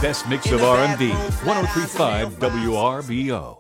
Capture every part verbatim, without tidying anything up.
best mix of R and B. one oh three point five W R B O.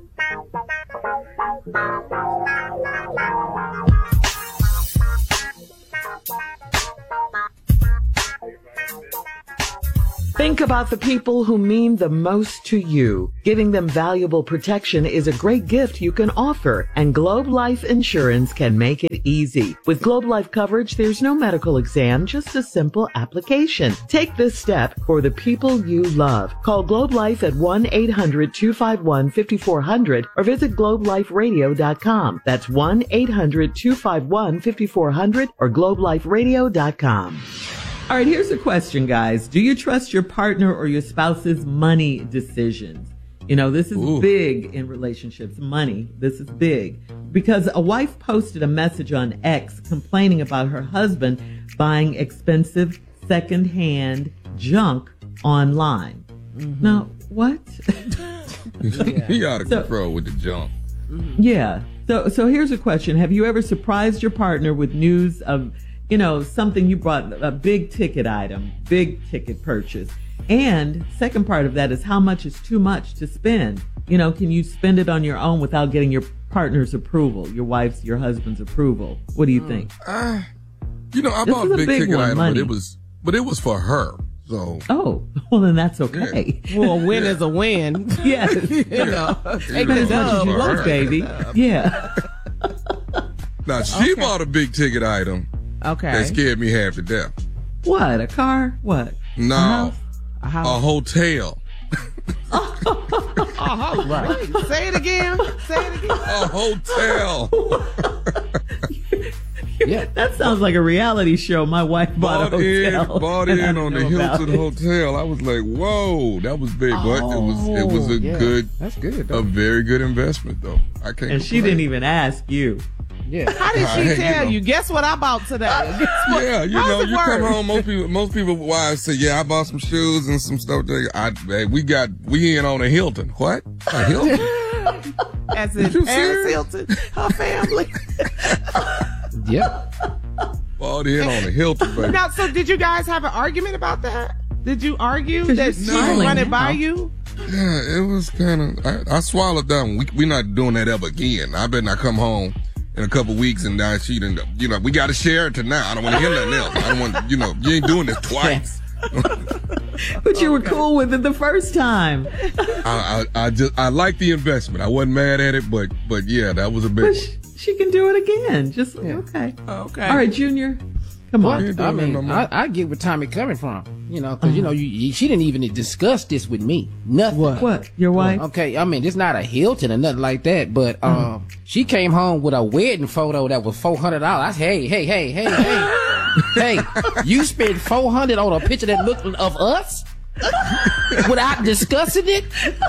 Think about the people who mean the most to you. Giving them valuable protection is a great gift you can offer, and Globe Life Insurance can make it easy. With Globe Life coverage, there's no medical exam, just a simple application. Take this step for the people you love. Call Globe Life at one eight hundred two five one five four zero zero or visit globe life radio dot com. That's one eight hundred two five one five four zero zero or globe life radio dot com. All right, here's a question, guys. Do you trust your partner or your spouse's money decisions? You know, this is Ooh. big in relationships. Money, this is big. Because a wife posted a message on X complaining about her husband buying expensive secondhand junk online. Mm-hmm. Now, what? Yeah. He out of so, control with the junk. Yeah. So, so here's a question. Have you ever surprised your partner with news of, you know, something you brought, a big ticket item, big ticket purchase? And second part of that is how much is too much to spend? You know, can you spend it on your own without getting your partner's approval, your wife's, your husband's approval? What do you think? Uh, you know, I this bought a big, big ticket one, item, money. but it was, but it was for her. So. Oh, well then that's okay. Yeah. Well, a win is a win. Yes. You know, take it as much as you want, baby. Yeah. Now, she Okay. bought a big ticket item. Okay. That scared me half to death. What? A car? What? No. A house? A, house. A hotel. A house. Right. Say it again. Say it again. A hotel. Yeah, that sounds like a reality show. My wife bought, bought a hotel. In, bought in on the Hilton Hotel. I was like, whoa, that was big, oh, but it was it was a yeah. good, that's good, though. a very good investment though. I can't. And complain. she didn't even ask you. Yeah. How did she I, tell you, know, you? Guess what I bought today? Yeah, you How's know, it you work? come home. Most people, most people, wives say, "Yeah, I bought some shoes and some stuff." There. I, hey, we got, we in on a Hilton. What? A Hilton? As in Paris Hilton, her family. Yep. Bought in on a Hilton, baby. Now, so did you guys have an argument about that? Did you argue that she smiling would run it now. by you? Yeah, it was kind of. I, I swallowed down. We we not doing that ever again. I better not come home in a couple weeks and now she didn't. You know, we got to share it tonight. I don't want to hear nothing else. I don't want. You know, you ain't doing this twice. But you were cool with it the first time. I, I I just I like the investment. I wasn't mad at it, but but yeah, that was a big. But she, she can do it again. Just Yeah. okay. Okay. All right, Junior. Come What? on. I mean, I, I get where Tommy coming from. You know, because, you know, you, you, she didn't even discuss this with me. Nothing. What? What? Your wife? Okay, I mean, it's not a Hilton or nothing like that, but um, mm-hmm. she came home with a wedding photo that was four hundred dollars. I said, hey, hey, hey, hey, hey. Hey, you spent four hundred dollars on a picture that looked of us without discussing it?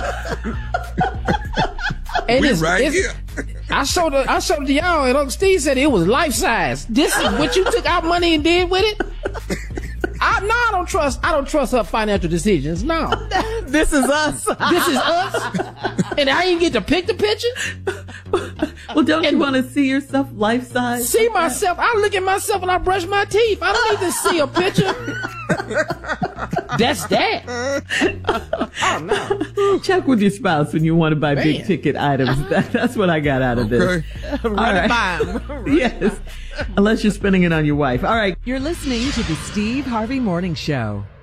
And we it's, right it's, here. I showed it, I showed it to y'all, and Uncle Steve said it was life size. This is what you took our money and did with it? I, no, I don't trust. I don't trust her financial decisions. No, This is us. this is us, and I ain't get to pick the picture. Well, don't And- you want to see yourself life size? See myself. I look at myself when I brush my teeth. I don't need to see a picture. That's that. Oh no. Check with your spouse when you want to buy Man. big ticket items. That, that's what I got out of Okay. this. Run All it right. by him. Yes. Unless you're spending it on your wife. All right. You're listening to the Steve Harvey Morning Show.